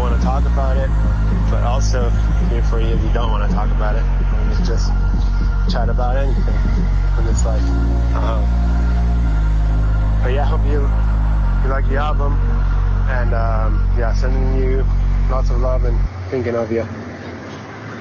want to talk about it, but also here for you if you don't want to talk about it. We can just chat about anything in this life. But yeah, I hope you like the album, and yeah, sending you lots of love and thinking of you.